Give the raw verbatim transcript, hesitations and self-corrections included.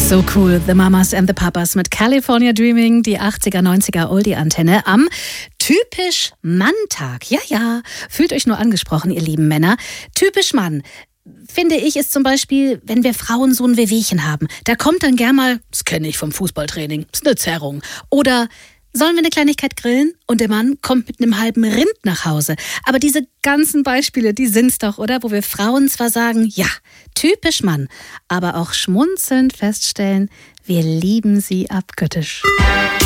So cool, The Mamas and the Papas mit California Dreaming, die achtziger, neunziger Oldie-Antenne am Typisch Mann-Tag. Ja, ja, fühlt euch nur angesprochen, ihr lieben Männer. Typisch Mann, finde ich, ist zum Beispiel, wenn wir Frauen so ein Wehwehchen haben. Da kommt dann gern mal, das kenne ich vom Fußballtraining, das ist eine Zerrung. Oder sollen wir eine Kleinigkeit grillen? Und der Mann kommt mit einem halben Rind nach Hause. Aber diese ganzen Beispiele, die sind's doch, oder? Wo wir Frauen zwar sagen, ja, typisch Mann, aber auch schmunzelnd feststellen, wir lieben sie abgöttisch.